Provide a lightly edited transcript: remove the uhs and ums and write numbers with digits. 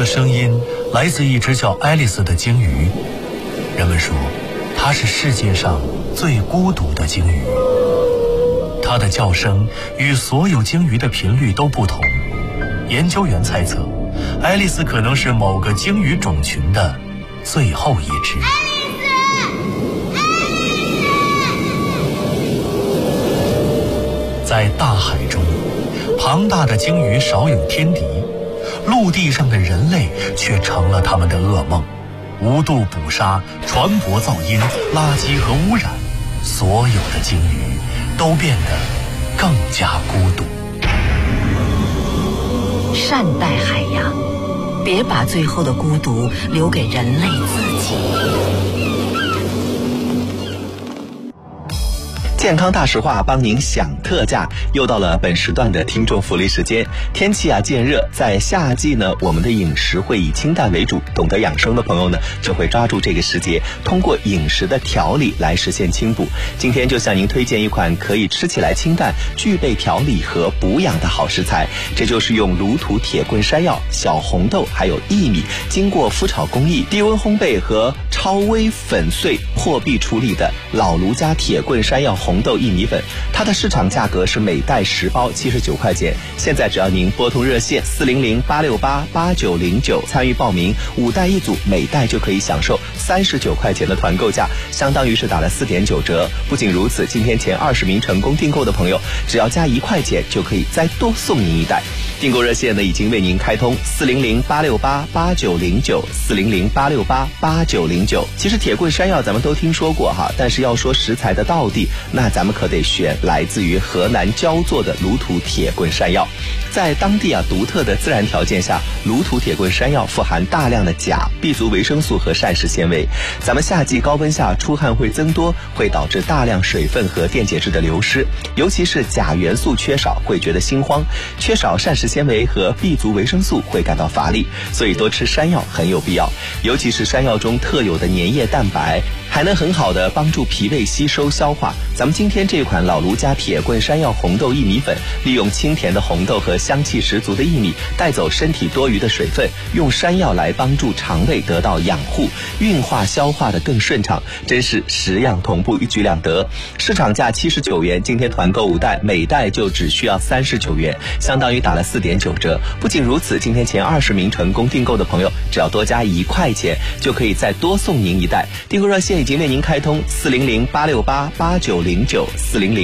声音来自一只叫爱丽丝的鲸鱼。人们说，它是世界上最孤独的鲸鱼。它的叫声与所有鲸鱼的频率都不同。研究员猜测，爱丽丝可能是某个鲸鱼种群的最后一只。在大海中，庞大的鲸鱼少有天敌，陆地上的人类却成了他们的噩梦。无度捕杀、船舶噪音、垃圾和污染，所有的鲸鱼都变得更加孤独。 善待海洋，别把最后的孤独留给人类自己。 健康大实话，帮您享特价。又到了本时段的听众福利时间。天气渐热，在夏季呢，我们的饮食会以清淡为主，懂得养生的朋友呢，就会抓住这个时节，通过饮食的调理来实现清补。今天就向您推荐一款可以吃起来清淡，具备调理和补养的好食材，这就是用卤土铁棍山药、小红豆还有薏米，经过麸炒工艺、低温烘焙和超微粉碎破壁处理的老卢家铁棍山药红豆薏米粉，它的市场价格是每袋10包79块钱。现在只要您拨通热线400-868-8909参与报名，5袋1组，每袋就可以享受39块钱的团购价，相当于是打了4.9折。不仅如此，今天前20名成功订购的朋友，只要加1块钱就可以再多送您1袋。订购热线呢已经为您开通400-868-8909 400-868-8909。其实铁棍山药咱们都听说过哈，但是要说食材的道地，那咱们可得选来自于河南焦作的卤土铁棍山药。在当地独特的自然条件下，卤土铁棍山药富含大量的钾、B 族维生素和膳食纤维。咱们夏季高温下出汗会增多，会导致大量水分和电解质的流失，尤其是钾元素缺少会觉得心慌，缺少膳食纤维和 B 族维生素会感到乏力，所以多吃山药很有必要。尤其是山药中特有的粘液蛋白，还能很好的帮助脾胃吸收消化。咱们今天这款老卢家铁棍山药红豆薏米粉，利用清甜的红豆和香气十足的薏米，带走身体多余的水分，用山药来帮助肠胃得到养护，运化消化的更顺畅，真是10样同步，一举两得。市场价79元，今天团购5袋，每袋就只需要39元，相当于打了4.9折。不仅如此，今天前20名成功订购的朋友，只要多加1块钱，就可以再多送您1袋。订购热线已经为您开通400-868-8909 400